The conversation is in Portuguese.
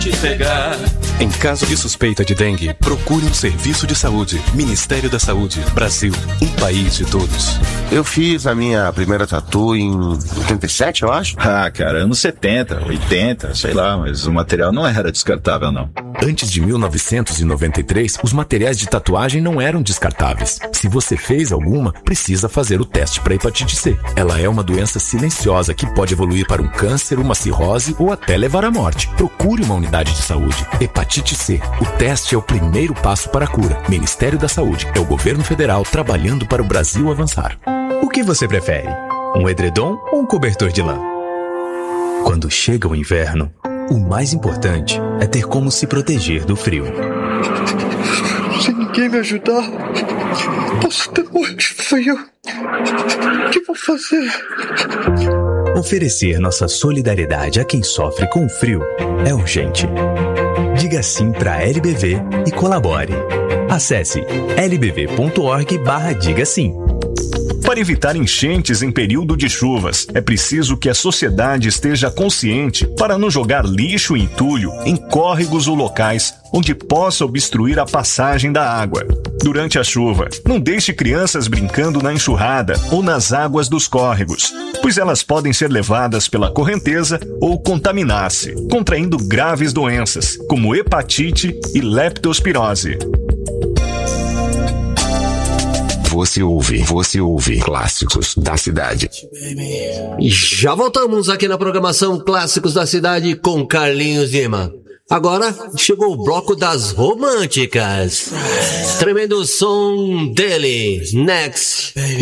te pegar. Em caso de suspeita de dengue, procure um serviço de saúde. Ministério da Saúde, Brasil, um país de todos. Eu fiz a minha primeira tatu em 87, eu acho. Cara, anos 70, 80, sei lá, mas o material não era descartável, não. Antes de 1993, os materiais de tatuagem não eram descartáveis. Se você fez alguma, precisa fazer o teste para hepatite C. Ela é uma doença silenciosa que pode evoluir para um câncer, uma cirrose ou até levar à morte. Procure uma unidade de saúde. Hepatite C. O teste é o primeiro passo para a cura. Ministério da Saúde. É o governo federal trabalhando para o Brasil avançar. O que você prefere? Um edredom ou um cobertor de lã? Quando chega o inverno, o mais importante é ter como se proteger do frio. Se ninguém me ajudar, posso ter muito frio. O que vou fazer? Oferecer nossa solidariedade a quem sofre com o frio é urgente. Diga sim para a LBV e colabore. Acesse lbv.org/diga sim. Para evitar enchentes em período de chuvas, é preciso que a sociedade esteja consciente para não jogar lixo e entulho em córregos ou locais onde possa obstruir a passagem da água. Durante a chuva, não deixe crianças brincando na enxurrada ou nas águas dos córregos, pois elas podem ser levadas pela correnteza ou contaminar-se, contraindo graves doenças, como hepatite e leptospirose. Você ouve Clássicos da Cidade. E já voltamos aqui na programação Clássicos da Cidade com Carlinhos Lima. Agora chegou o bloco das românticas. Tremendo som dele, Next.